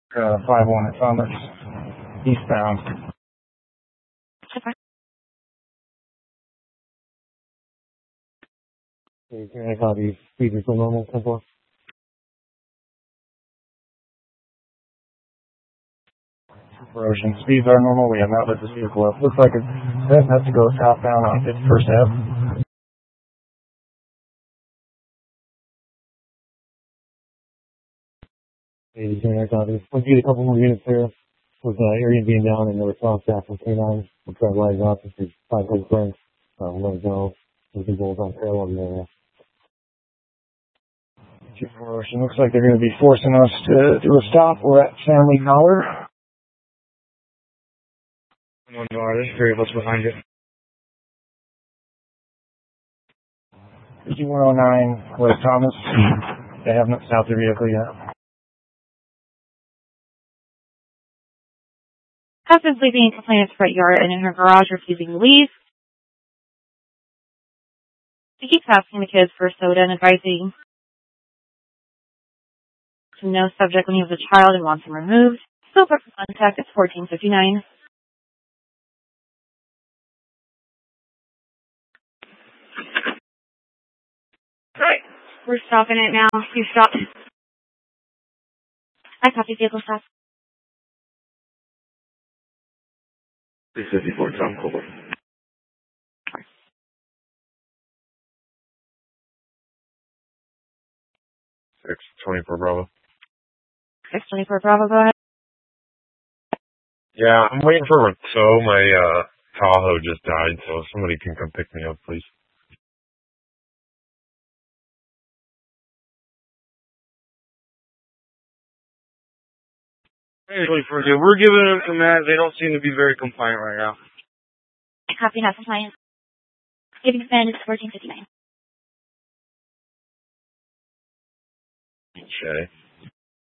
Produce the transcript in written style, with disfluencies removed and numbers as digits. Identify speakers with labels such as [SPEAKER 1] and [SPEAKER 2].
[SPEAKER 1] 5-1 at Thomas, eastbound. Okay, can I copy? Speed is still normal, 10-4. Erosion. Speeds are normal. We have not let this vehicle up. Looks like it has to go southbound on 51st Ave. Okay, can I copy? We'll get a couple more units there. With area being down and the response staff from K9, we'll try to light it up. If there's 5 head currents, we'll let it go. We can go on parallel in the area. Erosion. Looks like they're going to be forcing us to do a stop. We're at Family Dollar. 1 bar. There's 3 of us behind it. 5109 West Thomas. They haven't stopped their vehicle yet.
[SPEAKER 2] Has been sleeping in complainant's front yard and in her garage refusing to leave. She keeps asking the kids for soda and advising to no subject when he was a child and wants him removed. Still for contact, it's 1459. Right. We're stopping it now. You stop. I copy vehicle stop.
[SPEAKER 3] 354 Tom Colbert. 624 Bravo.
[SPEAKER 2] 624 Bravo, go ahead.
[SPEAKER 3] Yeah, I'm waiting for so my Tahoe just died, so somebody can come pick me up, please.
[SPEAKER 4] We're giving them some that. They don't seem to be very compliant right now.
[SPEAKER 2] Copy, not compliant. Giving command is 1459.
[SPEAKER 3] Okay.